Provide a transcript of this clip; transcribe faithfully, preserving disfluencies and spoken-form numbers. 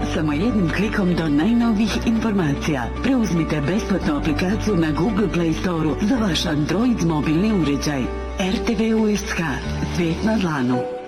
Samo jednim klikom do najnovijih informacija. Preuzmite besplatnu aplikaciju na Google Play Store za vaš Android mobilni uređaj. R T V U S K. Svijet na dlanu.